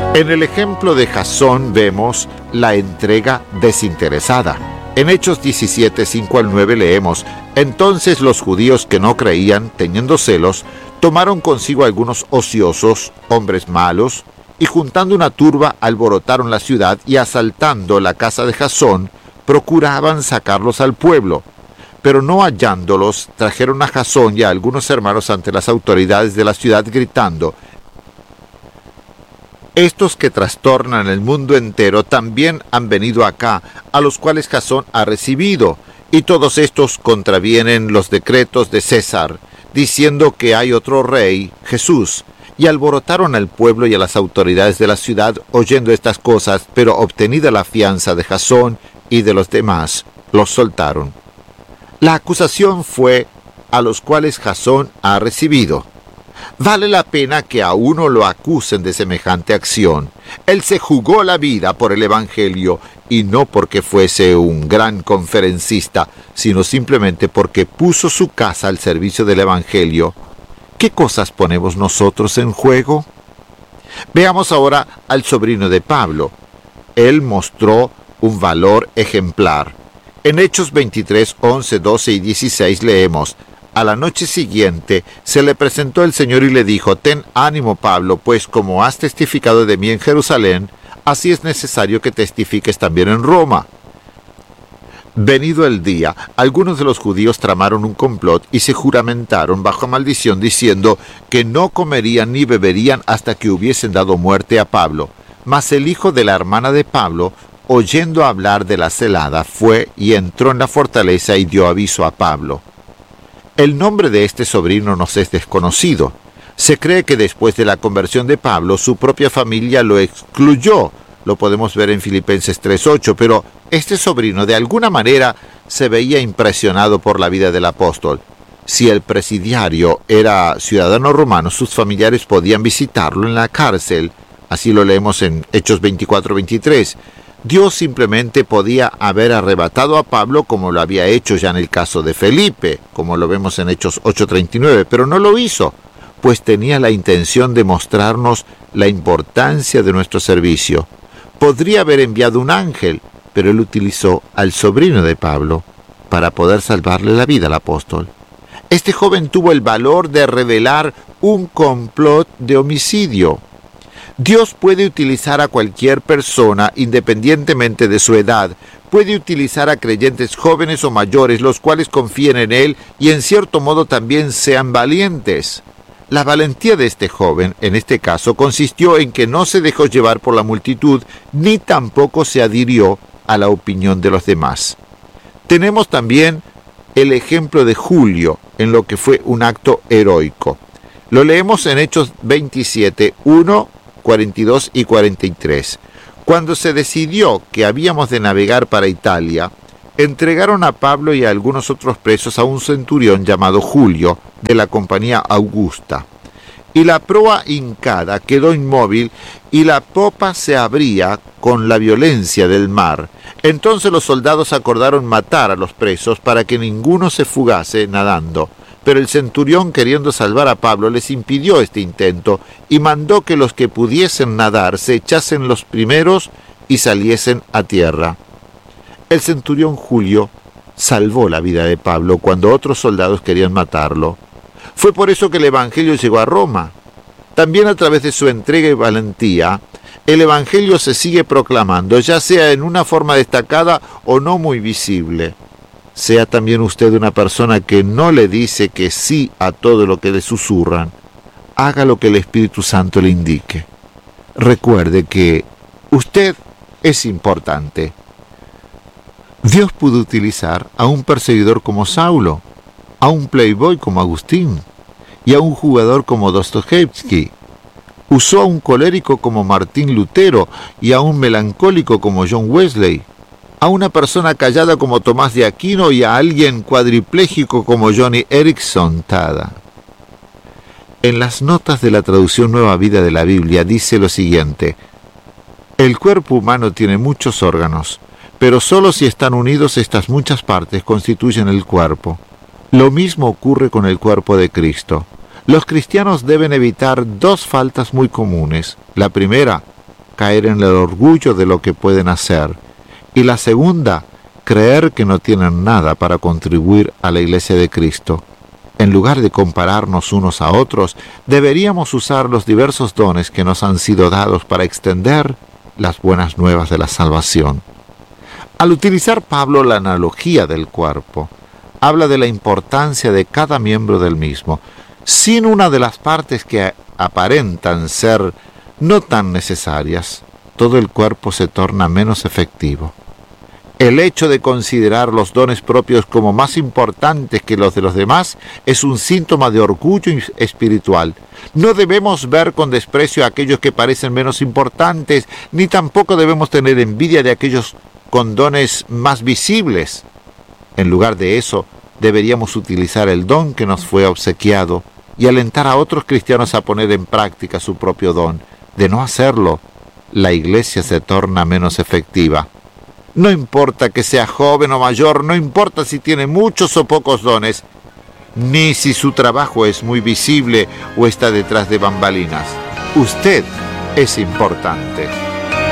En el ejemplo de Jasón vemos la entrega desinteresada. En Hechos 17, 5 al 9 leemos: Entonces los judíos que no creían, teniendo celos, tomaron consigo algunos ociosos, hombres malos, y juntando una turba alborotaron la ciudad y asaltando la casa de Jasón, procuraban sacarlos al pueblo. Pero no hallándolos, trajeron a Jasón y a algunos hermanos ante las autoridades de la ciudad gritando: Estos que trastornan el mundo entero también han venido acá, a los cuales Jasón ha recibido, y todos estos contravienen los decretos de César, diciendo que hay otro rey, Jesús. Y alborotaron al pueblo y a las autoridades de la ciudad oyendo estas cosas, pero obtenida la fianza de Jasón y de los demás, los soltaron. La acusación fue: a los cuales Jasón ha recibido. Vale la pena que a uno lo acusen de semejante acción. Él se jugó la vida por el Evangelio, y no porque fuese un gran conferencista, sino simplemente porque puso su casa al servicio del Evangelio. ¿Qué cosas ponemos nosotros en juego? Veamos ahora al sobrino de Pablo. Él mostró un valor ejemplar. En Hechos 23, 11, 12 y 16 leemos: A la noche siguiente se le presentó el Señor y le dijo: Ten ánimo, Pablo, pues como has testificado de mí en Jerusalén, así es necesario que testifiques también en Roma. Venido el día, algunos de los judíos tramaron un complot y se juramentaron bajo maldición, diciendo que no comerían ni beberían hasta que hubiesen dado muerte a Pablo. Mas el hijo de la hermana de Pablo, oyendo hablar de la celada, fue y entró en la fortaleza y dio aviso a Pablo. El nombre de este sobrino nos es desconocido. Se cree que después de la conversión de Pablo, su propia familia lo excluyó. Lo podemos ver en Filipenses 3:8, pero este sobrino de alguna manera se veía impresionado por la vida del apóstol. Si el presidiario era ciudadano romano, sus familiares podían visitarlo en la cárcel. Así lo leemos en Hechos 24:23. Dios simplemente podía haber arrebatado a Pablo como lo había hecho ya en el caso de Felipe, como lo vemos en Hechos 8:39, pero no lo hizo, pues tenía la intención de mostrarnos la importancia de nuestro servicio. Podría haber enviado un ángel, pero él utilizó al sobrino de Pablo para poder salvarle la vida al apóstol. Este joven tuvo el valor de revelar un complot de homicidio. Dios puede utilizar a cualquier persona, independientemente de su edad. Puede utilizar a creyentes jóvenes o mayores, los cuales confíen en Él y en cierto modo también sean valientes. La valentía de este joven, en este caso, consistió en que no se dejó llevar por la multitud, ni tampoco se adhirió a la opinión de los demás. Tenemos también el ejemplo de Julio, en lo que fue un acto heroico. Lo leemos en Hechos 27, 1, 42 y 43. Cuando se decidió que habíamos de navegar para Italia, entregaron a Pablo y a algunos otros presos a un centurión llamado Julio, de la compañía Augusta. Y la proa hincada quedó inmóvil y la popa se abría con la violencia del mar. Entonces los soldados acordaron matar a los presos para que ninguno se fugase nadando. Pero el centurión, queriendo salvar a Pablo, les impidió este intento y mandó que los que pudiesen nadar se echasen los primeros y saliesen a tierra. El centurión Julio salvó la vida de Pablo cuando otros soldados querían matarlo. Fue por eso que el Evangelio llegó a Roma. También a través de su entrega y valentía, el Evangelio se sigue proclamando, ya sea en una forma destacada o no muy visible. Sea también usted una persona que no le dice que sí a todo lo que le susurran. Haga lo que el Espíritu Santo le indique. Recuerde que usted es importante. Dios pudo utilizar a un perseguidor como Saulo, a un playboy como Agustín y a un jugador como Dostoyevsky. Usó a un colérico como Martín Lutero y a un melancólico como John Wesley, a una persona callada como Tomás de Aquino y a alguien cuadripléjico como Johnny Erickson Tada. En las notas de la traducción Nueva Vida de la Biblia dice lo siguiente: el cuerpo humano tiene muchos órganos, pero solo si están unidos estas muchas partes constituyen el cuerpo. Lo mismo ocurre con el cuerpo de Cristo. Los cristianos deben evitar dos faltas muy comunes. La primera, caer en el orgullo de lo que pueden hacer. Y la segunda, creer que no tienen nada para contribuir a la Iglesia de Cristo. En lugar de compararnos unos a otros, deberíamos usar los diversos dones que nos han sido dados para extender las buenas nuevas de la salvación. Al utilizar Pablo la analogía del cuerpo, habla de la importancia de cada miembro del mismo. Sin una de las partes que aparentan ser no tan necesarias, todo el cuerpo se torna menos efectivo. El hecho de considerar los dones propios como más importantes que los de los demás es un síntoma de orgullo espiritual. No debemos ver con desprecio a aquellos que parecen menos importantes, ni tampoco debemos tener envidia de aquellos con dones más visibles. En lugar de eso, deberíamos utilizar el don que nos fue obsequiado y alentar a otros cristianos a poner en práctica su propio don. De no hacerlo, la Iglesia se torna menos efectiva. No importa que sea joven o mayor, no importa si tiene muchos o pocos dones, ni si su trabajo es muy visible o está detrás de bambalinas. Usted es importante.